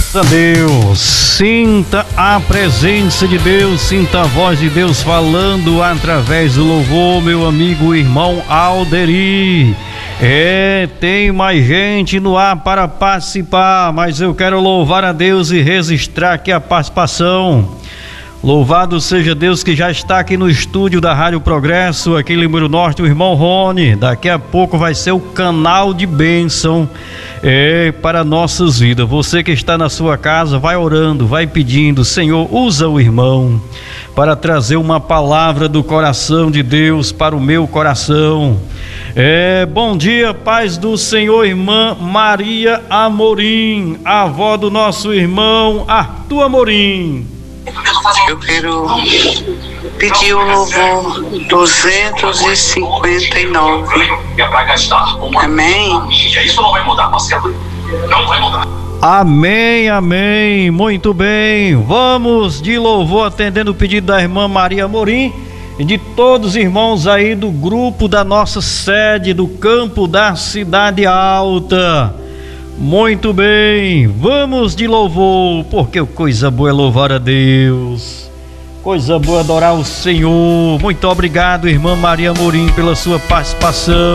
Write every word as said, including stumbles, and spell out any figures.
a Deus, sinta a presença de Deus, sinta a voz de Deus falando através do louvor, meu amigo irmão Alderi. É, tem mais gente no ar para participar, mas eu quero louvar a Deus e registrar aqui a participação. Louvado seja Deus que já está aqui no estúdio da Rádio Progresso, aqui em Limuru Norte, o irmão Rony. Daqui a pouco vai ser o canal de bênção é, para nossas vidas. Você que está na sua casa, vai orando, vai pedindo, Senhor, usa o irmão para trazer uma palavra do coração de Deus para o meu coração. É, bom dia, paz do Senhor, irmã Maria Amorim, avó do nosso irmão Arthur Amorim. Eu quero pedir o louvor duzentos e cinquenta e nove. Amém? Isso não vai mudar, Marcelo. Não vai mudar. Amém, amém. Muito bem. Vamos de louvor atendendo o pedido da irmã Maria Amorim e de todos os irmãos aí do grupo da nossa sede do campo da Cidade Alta. Muito bem, vamos de louvor, porque coisa boa é louvar a Deus, coisa boa é adorar o Senhor. Muito obrigado, irmã Maria Amorim, pela sua participação.